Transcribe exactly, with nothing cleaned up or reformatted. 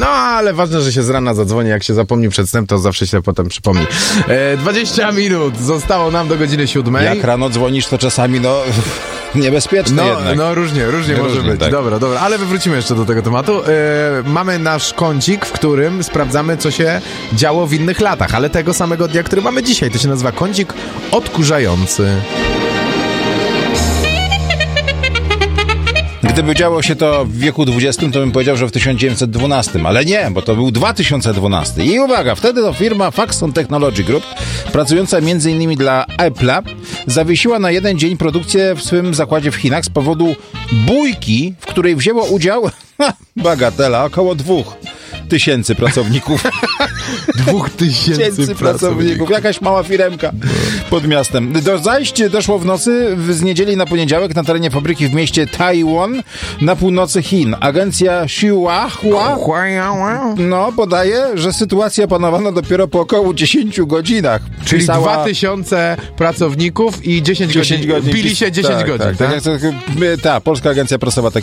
ale ważne, że się z rana zadzwoni, jak się zapomni przed snem, to zawsze się potem przypomni. E, dwadzieścia minut zostało nam do godziny siódmej. Jak rano dzwonisz, to czasami, no, niebezpieczne no, jednak. No, różnie, różnie może różnie, być. tak. Dobra, dobra, ale wrócimy jeszcze do tego tematu. E, mamy nasz kącik, w którym sprawdzamy, co się działo w innych latach, ale tego samego dnia, który mamy dzisiaj. To się nazywa kącik odkurzający. Gdyby działo się to w wieku dwudziestym, to bym powiedział, że w tysiąc dziewięćset dwunastym, ale nie, bo to był dwa tysiące dwunasty. I uwaga, wtedy to firma Faxon Technology Group, pracująca m.in. dla Apple'a, zawiesiła na jeden dzień produkcję w swym zakładzie w Chinach z powodu bójki, w której wzięło udział, bagatela, około dwóch tysięcy pracowników. Dwóch tysięcy pracowników. pracowników. Jakaś mała firemka pod miastem. Do zajść doszło w nocy z niedzieli na poniedziałek na terenie fabryki w mieście Taiwan na północy Chin. Agencja Xinhua no, podaje, że sytuacja panowano dopiero po około dziesięciu godzinach. Czyli Pisała... dwa tysiące pracowników i dziesięć godzin. Bili się dziesięć tak, godzin, tak? tak? tak? tak ta polska agencja prasowa tak